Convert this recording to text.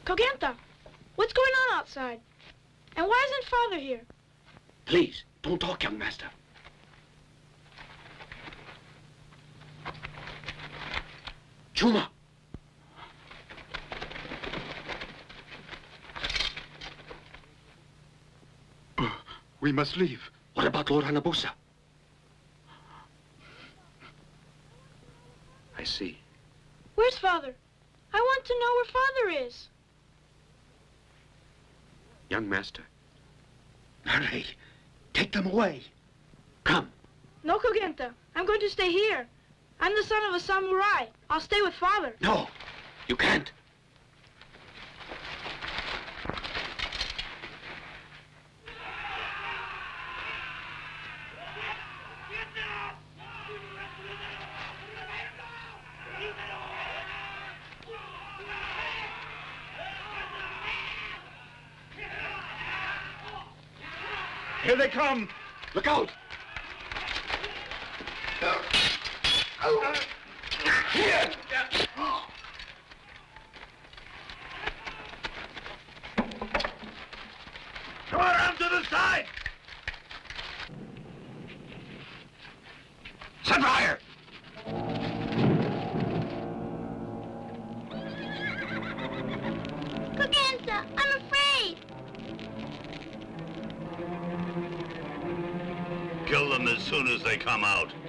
Kogenta, what's going on outside? And why isn't Father here? Please, don't talk, young master. Chuma! We must leave. What about Lord Hanabusa? I see. Where's Father? I want to know where Father is. Young master. Hurry. Take them away. Come. No, Kogenta. I'm going to stay here. I'm the son of a samurai. I'll stay with Father. No, you can't. Here they come. Look out! Come around to the side. Set fire. Kogenta, I'm afraid. Kill them as soon as they come out.